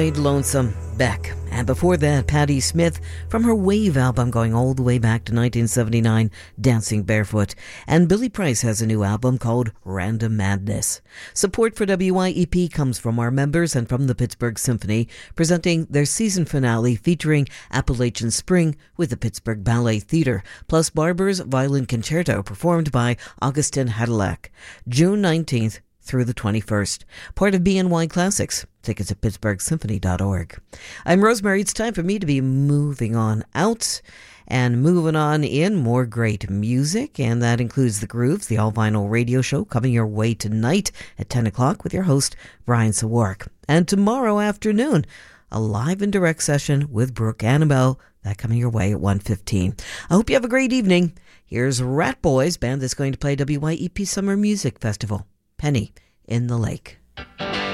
Ride Lonesome, Beck. And before that, Patti Smith from her Wave album going all the way back to 1979, Dancing Barefoot. And Billy Price has a new album called Random Madness. Support for WYEP comes from our members and from the Pittsburgh Symphony, presenting their season finale featuring Appalachian Spring with the Pittsburgh Ballet Theatre, plus Barber's Violin Concerto performed by Augustin Hadalak, June 19th through the 21st. Part of BNY Classics. Tickets at pittsburghsymphony.org. I'm Rosemary. It's time for me to be moving on out and moving on in more great music, and that includes The Grooves, the all-vinyl radio show coming your way tonight at 10 o'clock with your host, Brian Sawark. And tomorrow afternoon, a live and direct session with Brooke Annabelle, that coming your way at 1:15. I hope you have a great evening. Here's Rat Boys, band that's going to play WYEP Summer Music Festival. Penny in the Lake.